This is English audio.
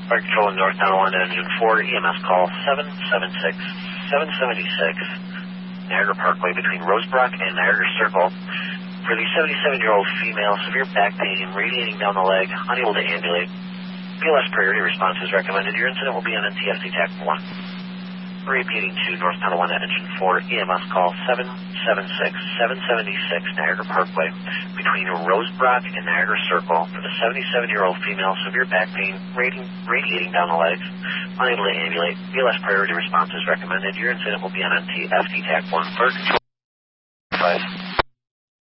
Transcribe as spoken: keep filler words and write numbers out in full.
Fire Control in North Donald Engine four, E M S call seven seven six, seven seven six, Niagara Parkway between Rosebrook and Niagara Circle. For the seventy-seven-year-old female, severe back pain, radiating down the leg, unable to ambulate. B L S priority response is recommended. Your incident will be on N T F C TAC one. Repeating to North Tunnel one Engine four, E M S call seven seven six, seven seven six, Niagara Parkway, between Rosebrook and Niagara Circle, for the seventy-seven-year-old female, severe back pain, radiating, radiating down the legs, unable to ambulate. B L S priority response is recommended. Your incident will be on N T F C TAC one. Fire Control five.